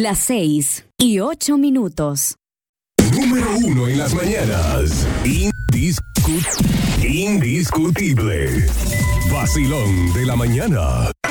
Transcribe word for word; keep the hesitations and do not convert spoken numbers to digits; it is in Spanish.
Las seis y ocho minutos. Número uno en las mañanas. Indiscut- indiscutible. Vacilón de la mañana.